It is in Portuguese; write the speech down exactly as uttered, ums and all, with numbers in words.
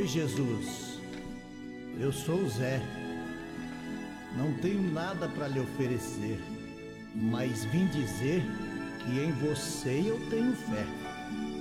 Oi, Jesus. Eu sou o Zé. Não tenho nada para lhe oferecer, mas vim dizer que em você eu tenho fé.